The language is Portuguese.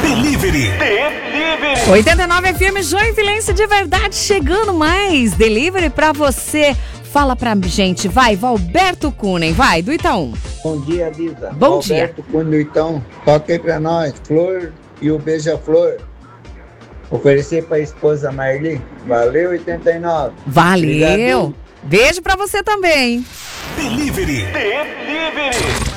Delivery. 89 FM Joinvilense de verdade, chegando mais delivery pra você. Fala pra gente, vai, Valberto Kunen, vai, do Itaú. Bom dia, Lisa. Bom dia. Valberto Kunen do Itaú. Toca aí pra nós, Flor e o Beija-Flor. Oferecer pra esposa Marli. Valeu, 89. Valeu. Obrigado. Beijo pra você também. Delivery.